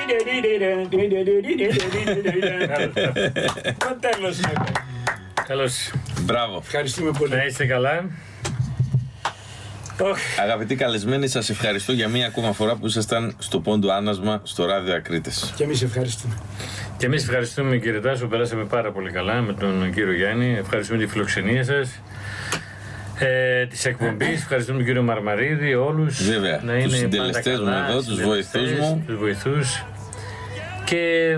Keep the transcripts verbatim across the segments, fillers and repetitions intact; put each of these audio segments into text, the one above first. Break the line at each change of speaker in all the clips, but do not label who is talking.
Τέλος. Καλώς.
Μπράβο.
Ευχαριστούμε πολύ. Να είστε καλά.
Αγαπητοί καλεσμένοι, σας ευχαριστώ για μία ακόμα φορά που ήσασταν στο Πόντου Άνασμα στο Ράδιο Ακρίτες.
Και εμείς ευχαριστούμε. Και εμείς ευχαριστούμε, κύριε Τάσο, περάσαμε πάρα πολύ καλά με τον κύριο Γιάννη. Ευχαριστούμε τη φιλοξενία σας. Ε, της εκπομπής, ευχαριστούμε τον κύριο Μαρμαρίδη, όλους.
Βέβαια,
να είναι
τους συντελεστές μου εδώ, τους βοηθούς μου.
Τους βοηθούς. Και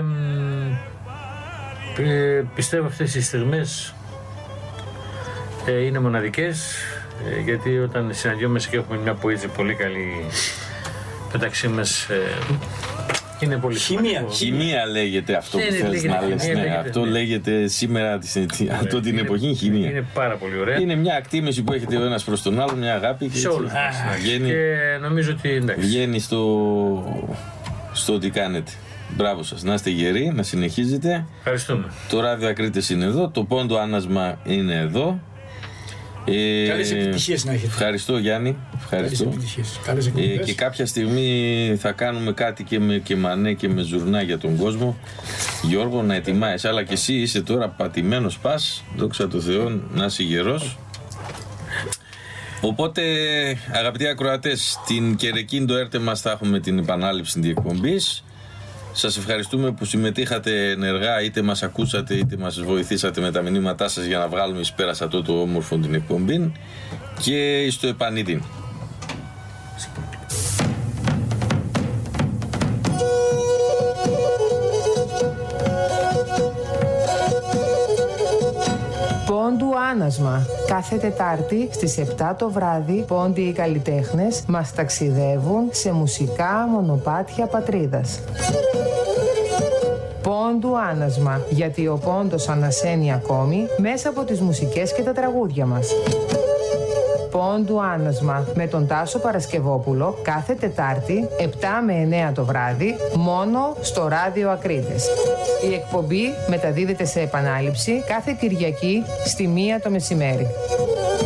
ε, πιστεύω αυτές οι στιγμές ε, είναι μοναδικές, ε, γιατί όταν συναντιόμαστε και έχουμε μια ποίηση πολύ καλή μεταξύ μας, ε, είναι πολύ
χημεία. Χημεία λέγεται αυτό που θέλεις να λες. Ναι, λέγεται, αυτό ναι. λέγεται σήμερα, αυτό την είναι, εποχή, χημεία.
Είναι πάρα πολύ ωραία.
Είναι μια εκτίμηση που έχετε ο ένας προς τον άλλο, μια αγάπη. Και
σε όλους. Βγαίνει, και νομίζω ότι εντάξει.
Βγαίνει στο, στο τι κάνετε. Μπράβο σας, να είστε γεροί, να συνεχίζετε.
Ευχαριστούμε.
Το Ράδιο Ακρίτες είναι εδώ, το Πόντο Άνασμα είναι εδώ.
Ε, Καλές επιτυχίες να έχετε.
Ευχαριστώ Γιάννη. Ευχαριστώ.
Καλές επιτυχίες. Καλές εκπομπές.
Ε, και κάποια στιγμή θα κάνουμε κάτι και με και μανέ και με ζουρνά για τον κόσμο. Γιώργο, να ετοιμάσεις. Αλλά και εσύ είσαι τώρα πατημένος πας. Δόξα τω Θεώ, να είσαι γερός. Οπότε, αγαπητοί ακροατές, την Κερεκίνητο έρτε μας θα έχουμε την επανάληψη της εκπομπής. Σας ευχαριστούμε που συμμετείχατε ενεργά, είτε μας ακούσατε είτε μας βοηθήσατε με τα μηνύματά σας για να βγάλουμε εις πέρα σε αυτό το όμορφο την εκπομπή, και στο επανίδιν.
Πόντου Άνασμα. Κάθε Τετάρτη στις επτά το βράδυ, πόντιοι οι καλλιτέχνες μας ταξιδεύουν σε μουσικά μονοπάτια πατρίδας. Πόντου Άνασμα, γιατί ο πόντος ανασένει ακόμη μέσα από τις μουσικές και τα τραγούδια μας. Πόντου Άνασμα με τον Τάσο Παρασκευόπουλο κάθε Τετάρτη επτά με εννέα το βράδυ, μόνο στο Ράδιο Ακρίτες. Η εκπομπή μεταδίδεται σε επανάληψη κάθε Κυριακή στη μία το μεσημέρι.